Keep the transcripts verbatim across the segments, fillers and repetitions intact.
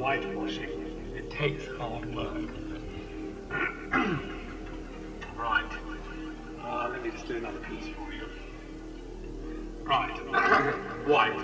whitewashing. It takes hard work. Right. Uh, let me just do another piece for you. Right. White.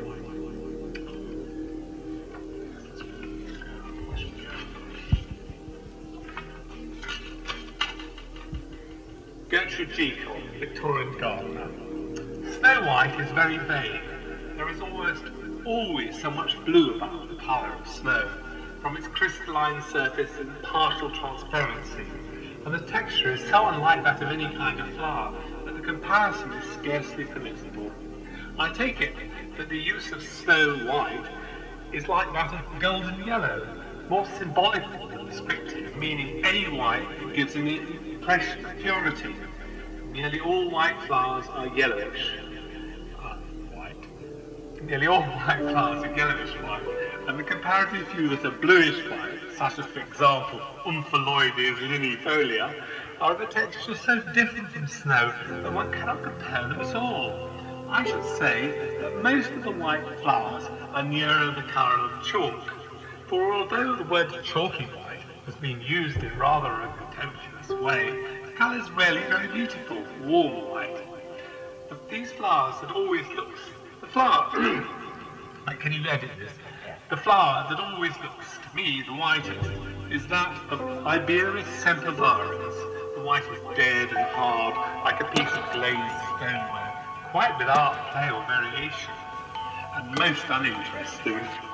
Gertrude Jekyll, Victorian gardener. Snow White is very vague. There is almost always so much blue about the colour of snow, from its crystalline surface and partial transparency, and the texture is so unlike that of any kind of flower that the comparison is scarcely permissible. I take it that the use of snow white is like that of golden yellow, more symbolic than descriptive, meaning any white that gives an impression of purity. Nearly all white flowers are yellowish. Uh, white. Nearly all white flowers are yellowish white, and the comparative few that are bluish white, such as, for example, Omphaloides linifolia, are of a texture so different from snow that one cannot compare them at all. I should say that most of the white flowers are nearer the colour of chalk, for although the word chalky white has been used in rather a contemptuous way, the colour is really very beautiful, warm white. But these flowers that always looks, the flower, like, can you edit this? The flower that always looks, to me, the whitest, is that of Iberis sempervirens. The white is dead and hard, like a piece of glazed stoneware, quite without play or variation, and most uninteresting.